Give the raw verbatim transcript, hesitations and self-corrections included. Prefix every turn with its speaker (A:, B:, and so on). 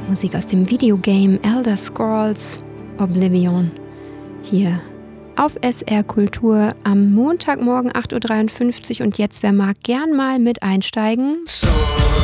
A: Musik aus dem Videogame Elder Scrolls Oblivion. Hier auf S R Kultur am Montagmorgen acht Uhr dreiundfünfzig. Und jetzt, wer mag, gern mal mit einsteigen.